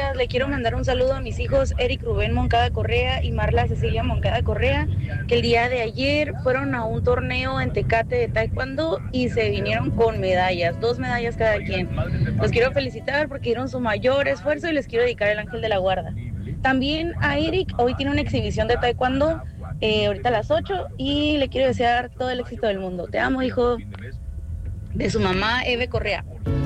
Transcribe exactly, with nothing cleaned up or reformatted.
días. Le quiero mandar un saludo a mis hijos Eric Rubén Moncada Correa y Marla Cecilia Moncada Correa, que el día de ayer fueron a un torneo en Tecate de Taekwondo y se vinieron con medallas, dos medallas cada quien. Los quiero felicitar porque dieron su mayor esfuerzo y les quiero dedicar el ángel de la guarda. También a Eric, hoy tiene una exhibición de Taekwondo, eh, ahorita a las ocho, y le quiero desear todo el éxito del mundo. Te amo, hijo. De su mamá, Eve Correa.